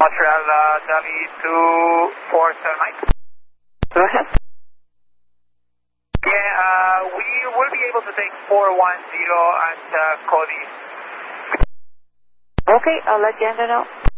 Montreal W2479. Go ahead. Yeah, we will be able to take 410 at Cody. Okay, I'll let Gander know.